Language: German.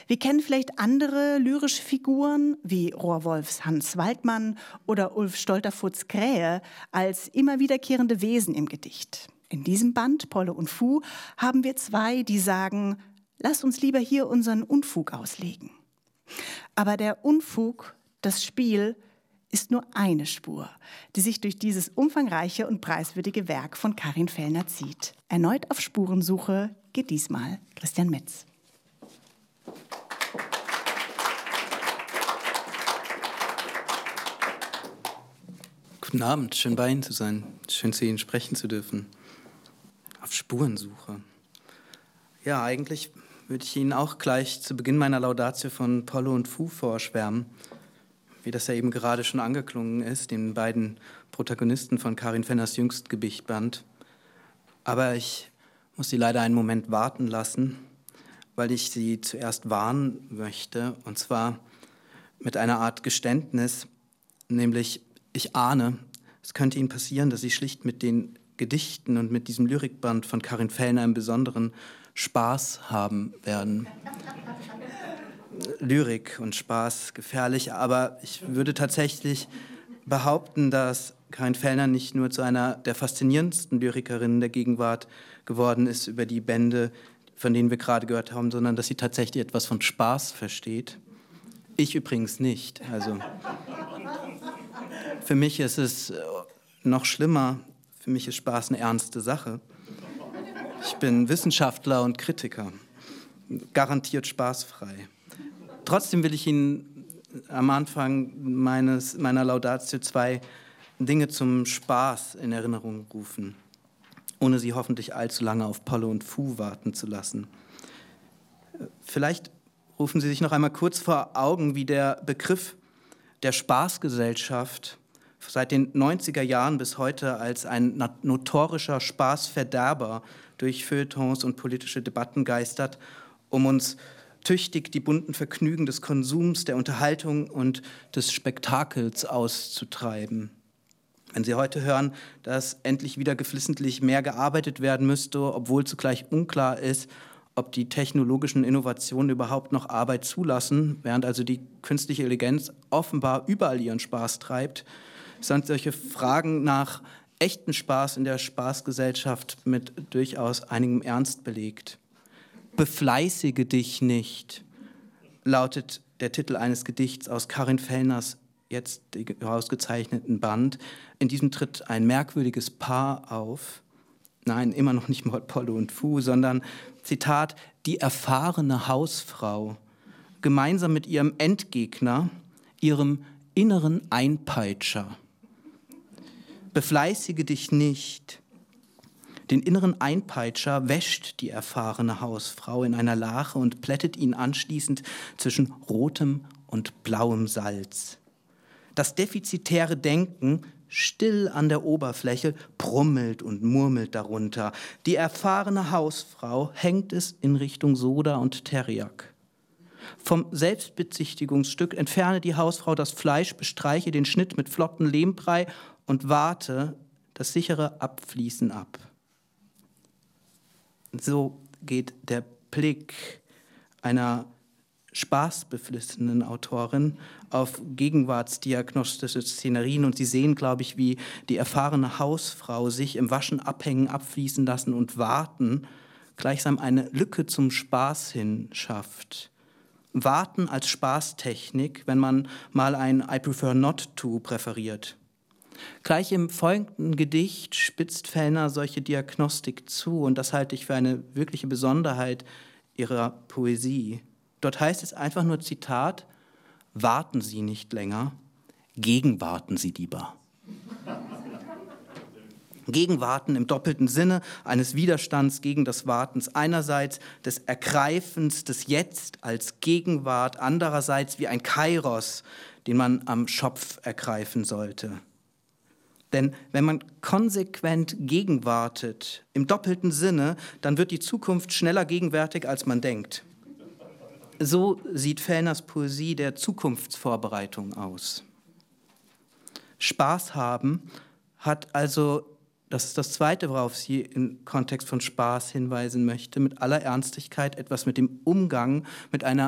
Wir kennen vielleicht andere lyrische Figuren wie Rohrwolfs Hans Waldmann oder Ulf Stolterfurts Krähe als immer wiederkehrende Wesen im Gedicht. In diesem Band, Polle und Fu, haben wir zwei, die sagen, lass uns lieber hier unseren Unfug auslegen. Aber der Unfug, das Spiel, ist nur eine Spur, die sich durch dieses umfangreiche und preiswürdige Werk von Karin Fellner zieht. Erneut auf Spurensuche geht diesmal Christian Metz. Guten Abend, schön bei Ihnen zu sein, schön zu Ihnen sprechen zu dürfen. Auf Spurensuche. Ja, eigentlich würde ich Ihnen auch gleich zu Beginn meiner Laudatio von Polle und Fu vorschwärmen, wie das ja eben gerade schon angeklungen ist, den beiden Protagonisten von Karin Fellners jüngsten Gedichtband. Aber ich muss Sie leider einen Moment warten lassen, weil ich Sie zuerst warnen möchte, und zwar mit einer Art Geständnis, nämlich ich ahne, es könnte Ihnen passieren, dass Sie schlicht mit den Gedichten und mit diesem Lyrikband von Karin Fellner im Besonderen Spaß haben werden. Lyrik und Spaß gefährlich, aber ich würde tatsächlich behaupten, dass Karin Fellner nicht nur zu einer der faszinierendsten Lyrikerinnen der Gegenwart geworden ist über die Bände, von denen wir gerade gehört haben, sondern dass sie tatsächlich etwas von Spaß versteht. Ich übrigens nicht. Also für mich ist es noch schlimmer. Für mich ist Spaß eine ernste Sache. Ich bin Wissenschaftler und Kritiker, garantiert spaßfrei. Trotzdem will ich Ihnen am Anfang meiner Laudatio zwei Dinge zum Spaß in Erinnerung rufen, ohne Sie hoffentlich allzu lange auf Polle und Fu warten zu lassen. Vielleicht rufen Sie sich noch einmal kurz vor Augen, wie der Begriff der Spaßgesellschaft seit den 90er Jahren bis heute als ein notorischer Spaßverderber durch Feuilletons und politische Debatten geistert, um uns tüchtig die bunten Vergnügen des Konsums, der Unterhaltung und des Spektakels auszutreiben. Wenn Sie heute hören, dass endlich wieder geflissentlich mehr gearbeitet werden müsste, obwohl zugleich unklar ist, ob die technologischen Innovationen überhaupt noch Arbeit zulassen, während also die künstliche Intelligenz offenbar überall ihren Spaß treibt, sind solche Fragen nach echten Spaß in der Spaßgesellschaft mit durchaus einigem Ernst belegt. Befleißige dich nicht, lautet der Titel eines Gedichts aus Karin Fellners jetzt herausgezeichneten Band. In diesem tritt ein merkwürdiges Paar auf. Nein, immer noch nicht Polle und Fu, sondern, Zitat, die erfahrene Hausfrau, gemeinsam mit ihrem Endgegner, ihrem inneren Einpeitscher. Befleißige dich nicht. Den inneren Einpeitscher wäscht die erfahrene Hausfrau in einer Lache und plättet ihn anschließend zwischen rotem und blauem Salz. Das defizitäre Denken, still an der Oberfläche, brummelt und murmelt darunter. Die erfahrene Hausfrau hängt es in Richtung Soda und Teriak. Vom Selbstbezichtigungsstück entferne die Hausfrau das Fleisch, bestreiche den Schnitt mit flotten Lehmbrei und warte das sichere Abfließen ab. So geht der Blick einer spaßbeflissenen Autorin auf gegenwartsdiagnostische Szenerien, und Sie sehen, glaube ich, wie die erfahrene Hausfrau sich im Waschen abhängen, abfließen lassen und warten, gleichsam eine Lücke zum Spaß hin schafft. Warten als Spaßtechnik, wenn man mal ein I prefer not to präferiert. Gleich im folgenden Gedicht spitzt Fellner solche Diagnostik zu, und das halte ich für eine wirkliche Besonderheit ihrer Poesie. Dort heißt es einfach nur, Zitat, warten Sie nicht länger, gegenwarten Sie lieber. Gegenwarten im doppelten Sinne eines Widerstands gegen das Wartens, einerseits des Ergreifens des Jetzt als Gegenwart, andererseits wie ein Kairos, den man am Schopf ergreifen sollte. Denn wenn man konsequent gegenwartet, im doppelten Sinne, dann wird die Zukunft schneller gegenwärtig, als man denkt. So sieht Fellners Poesie der Zukunftsvorbereitung aus. Spaß haben hat also, das ist das Zweite, worauf sie im Kontext von Spaß hinweisen möchte, mit aller Ernstigkeit etwas mit dem Umgang mit einer